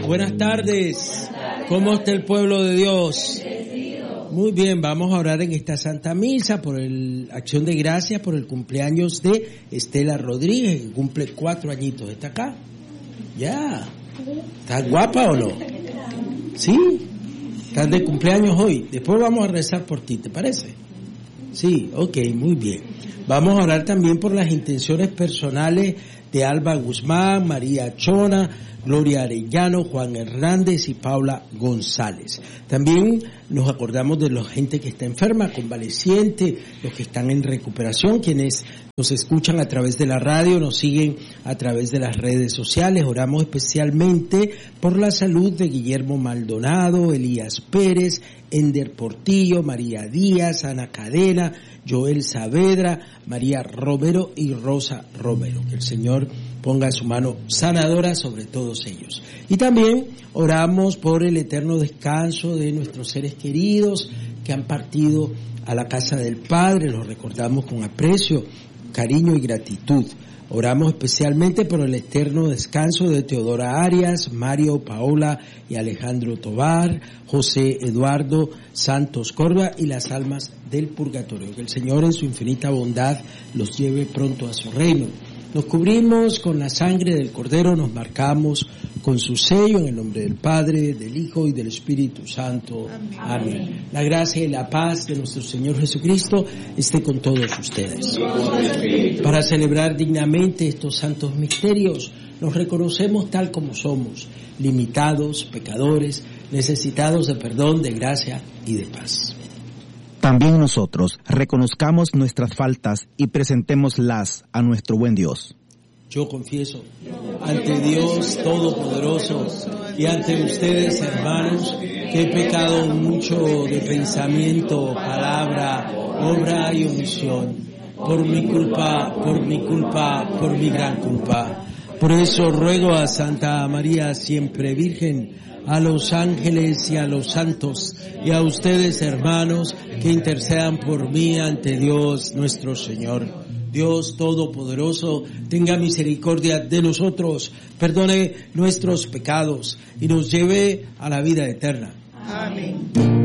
Buenas tardes. ¿Cómo está el pueblo de Dios? Muy bien, vamos a orar en esta Santa Misa por acción de gracias por el cumpleaños de Estela Rodríguez, que cumple 4 añitos. ¿Está acá? Ya. ¿Estás guapa o no? ¿Sí? ¿Estás de cumpleaños hoy? Después vamos a rezar por ti, ¿te parece? Sí, ok, muy bien. Vamos a orar también por las intenciones personales de Alba Guzmán, María Chona, Gloria Arellano, Juan Hernández y Paula González. También nos acordamos de la gente que está enferma, convaleciente, los que están en recuperación, quienes nos escuchan a través de la radio, nos siguen a través de las redes sociales. Oramos especialmente por la salud de Guillermo Maldonado, Elías Pérez, Ender Portillo, María Díaz, Ana Cadena, Joel Saavedra, María Romero y Rosa Romero. Que el Señor ponga su mano sanadora sobre todos ellos. Y también oramos por el eterno descanso de nuestros seres queridos que han partido a la casa del Padre. Los recordamos con aprecio, cariño y gratitud. Oramos especialmente por el eterno descanso de Teodora Arias, Mario Paola y Alejandro Tobar, José Eduardo Santos Corva y las almas del purgatorio. Que el Señor en su infinita bondad los lleve pronto a su reino. Nos cubrimos con la sangre del Cordero, nos marcamos con su sello en el nombre del Padre, del Hijo y del Espíritu Santo. Amén. La gracia y la paz de nuestro Señor Jesucristo esté con todos ustedes. Para celebrar dignamente estos santos misterios, nos reconocemos tal como somos, limitados, pecadores, necesitados de perdón, de gracia y de paz. También nosotros reconozcamos nuestras faltas y presentémoslas a nuestro buen Dios. Yo confieso ante Dios Todopoderoso y ante ustedes, hermanos, que he pecado mucho de pensamiento, palabra, obra y omisión, por mi culpa, por mi gran culpa. Por eso ruego a Santa María siempre Virgen, a los ángeles y a los santos, y a ustedes, hermanos, que intercedan por mí ante Dios nuestro Señor. Dios Todopoderoso, tenga misericordia de nosotros, perdone nuestros pecados y nos lleve a la vida eterna. Amén.